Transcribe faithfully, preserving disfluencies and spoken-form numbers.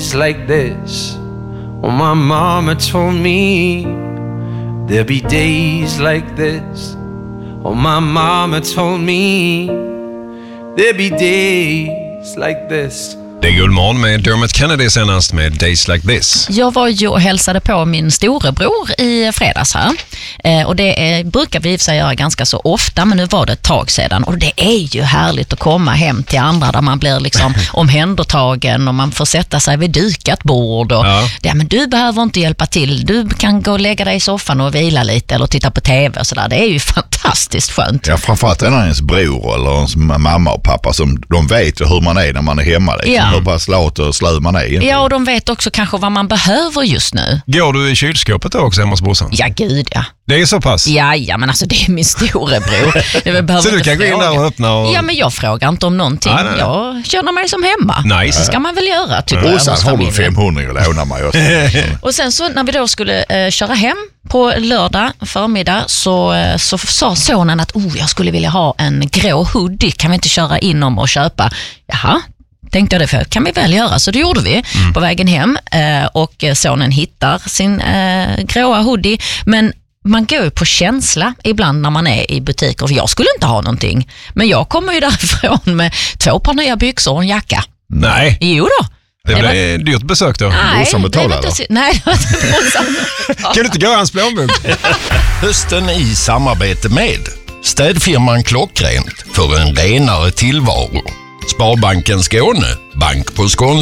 days like this. Oh, my mama told me there'll be days like this. Oh, my mama told me there'll be days like this. Det är Guldmorgon med Dermot Kennedy senast med Days Like This. Jag var ju och hälsade på min storebror i fredags här. Eh, och det är, brukar vi i sig göra ganska så ofta, men nu var det ett tag sedan. Och det är ju härligt att komma hem till andra där man blir liksom omhändertagen och man får sätta sig vid dukat bord. Och, ja. Ja, men du behöver inte hjälpa till. Du kan gå och lägga dig i soffan och vila lite eller titta på tv och sådär. Det är ju fantastiskt skönt. Ja, framförallt är det ens bror eller ens mamma och pappa som de vet ju hur man är när man är hemma. Liksom. Ja. Hur pass lat och slö man är. Inte. Ja, och de vet också kanske vad man behöver just nu. Går du i kylskåpet då också hemma hos brorsan? Ja, gud ja. Det är så pass? Ja, ja, men alltså det är min storebror. Så du kan gå in där och öppna och... Ja, men jag frågar inte om någonting. Nej, nej, nej. Jag känner mig som hemma. Nice. Det ska man väl göra, tycker jag. Och och sen har du femhundra och lånar mig också. Och sen så när vi då skulle eh, köra hem på lördag förmiddag så, eh, så sa sonen att oh, jag skulle vilja ha en grå hoodie. Kan vi inte köra inom och köpa? Jaha. Tänkte jag det för, kan vi väl göra? Så det gjorde vi mm. på vägen hem eh, och sonen hittar sin eh, gråa hoodie. Men man går ju på känsla ibland när man är i butiker. För jag skulle inte ha någonting. Men jag kommer ju därifrån med två par nya byxor och en jacka. Nej. Jo då. Det, det var dyrt besök då. Nej, som betalar då. Nej, det var inte brorsan. Kan du inte gå hans plånbok? Hösten i samarbete med städfirman Klockrent för en renare tillvaro. Sparbanken Skåne, bank på Skåne.